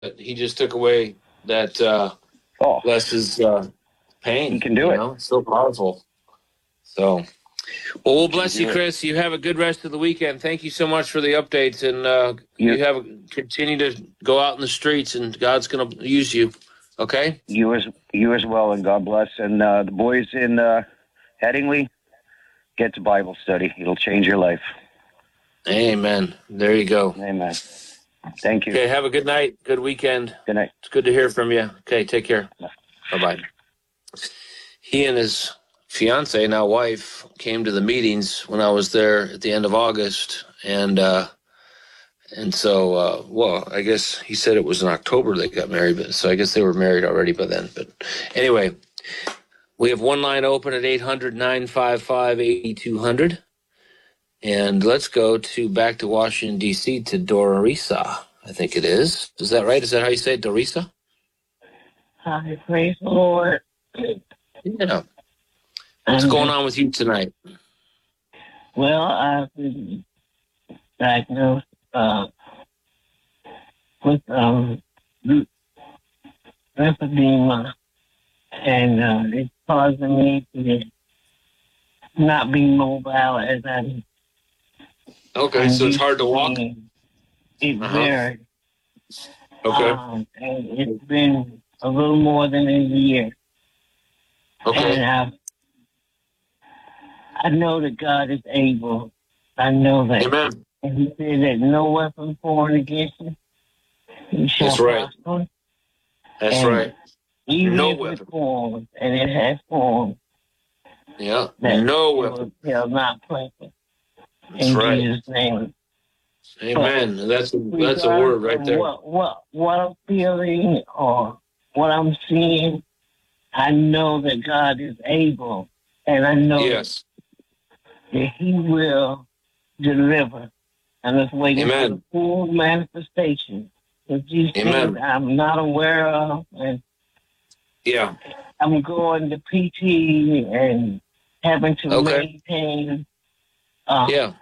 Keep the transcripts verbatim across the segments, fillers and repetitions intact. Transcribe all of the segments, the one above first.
He just took away that uh, Oh, Les's uh, pain. he can do you it. know? It's so powerful. So, well, we'll He can bless do you, it. Chris. You have a good rest of the weekend. Thank you so much for the updates, and uh, You, you have a, continue to go out in the streets, and God's going to use you. Okay. you as you as well, and God bless. And uh, the boys in uh, Headingley, get to Bible study. It'll change your life. Amen. There you go. Amen. Thank you. Okay. Have a good night. Good weekend. Good night. It's good to hear from you. Okay. Take care. Bye bye. He and his fiance, now wife, came to the meetings when I was there at the end of August, and uh, and so uh, well, I guess he said it was in October they got married, but so I guess they were married already by then. But anyway, we have one line open at eight hundred, nine five five, eight two hundred, and let's go to back to Washington D C to Dorisa. I think it is. Is that right? Is that how you say it, Dorisa? Hi, praise the Lord. Yeah. What's Um, going on with you tonight? Well, I've been diagnosed uh, with um, lymphedema, and uh, it's causing me to not be mobile as I. Okay, so it's hard to walk? It's Uh-huh. very. Okay. Um, and it's been a little more than a year. Okay. And I've, I know that God is able. I know that. Amen. And he said that no weapon formed against you, you shall That's right. prosper. That's And right. even No if weapon. it forms, and it has formed, Yeah. that No it weapon. will shall not prosper. That's In right. Jesus' name. Amen. That's a, that's a word right there. What, what, what I'm feeling or what I'm seeing, I know that God is able, and I know Yes. that he will deliver. I'm just waiting Amen. for the full manifestation of these Amen. things I'm not aware of, and Yeah. I'm going to P T and having to Okay. maintain. Uh, Yeah.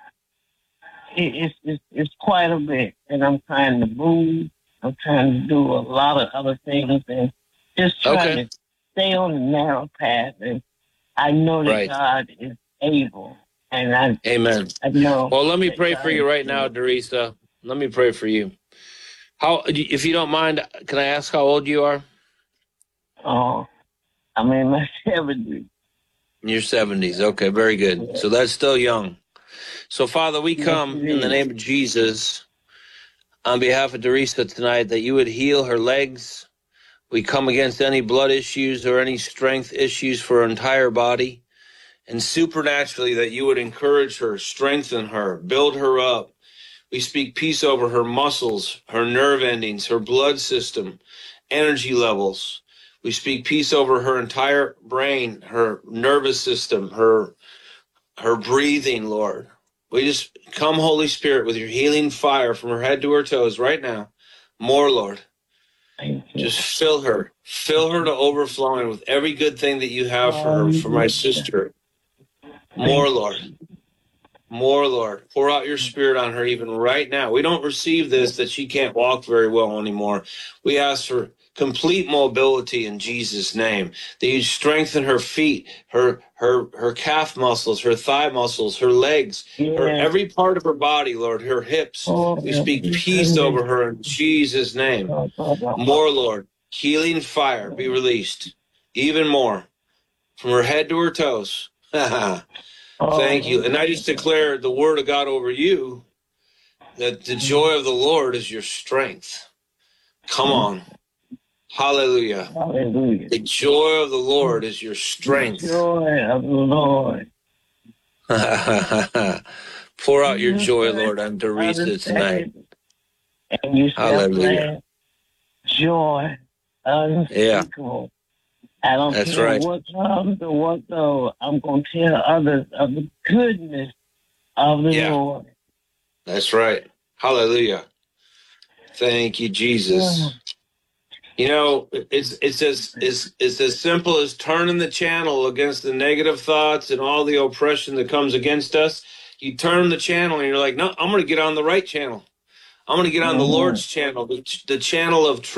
it, it's, it's it's quite a bit, and I'm trying to move. I'm trying to do a lot of other things, and just trying Okay. to stay on the narrow path. And I know that Right. God is able, and I Amen. I know. Well, let me that pray God for you is right now, able. Dorisa. Let me pray for you. How, if you don't mind, can I ask how old you are? Oh, I'm in my seventies. In your seventies. Okay, very good. So that's still young. So, Father, we Yes, come it in the is. name of Jesus on behalf of Dorisa tonight that you would heal her legs. We come against any blood issues or any strength issues for her entire body. And supernaturally that you would encourage her, strengthen her, build her up. We speak peace over her muscles, her nerve endings, her blood system, energy levels. We speak peace over her entire brain, her nervous system, her her breathing, Lord. We just come, Holy Spirit, with your healing fire from her head to her toes right now. More, Lord. Thank you. Just fill her. Fill her to overflowing with every good thing that you have for her, for my sister. More, Lord. More, Lord. Pour out your spirit on her even right now. We don't receive this that she can't walk very well anymore. We ask for complete mobility in Jesus' name. That you strengthen her feet, her her her calf muscles, her thigh muscles, her legs, her Yes. every part of her body, Lord, her hips. Oh, We speak peace over her in Jesus' name. More, Lord. Healing fire be released. Even more. From her head to her toes. Thank you. And I just declare the word of God over you, that the joy of the Lord is your strength. Come on. Hallelujah. Hallelujah. The joy of the Lord is your strength. The joy of the Lord. Pour out your joy, Lord, on Dorisa tonight. And you shall Hallelujah. have joy unspeakable. I don't That's care right. what comes or what goes. I'm going to tell others of the goodness of the Yeah. Lord. That's right. Hallelujah. Thank you, Jesus. You know, it's it's as it's, it's as simple as turning the channel against the negative thoughts and all the oppression that comes against us. You turn the channel and you're like, no, I'm going to get on the right channel. I'm going to get on the Mhm. Lord's channel, the, the channel of truth.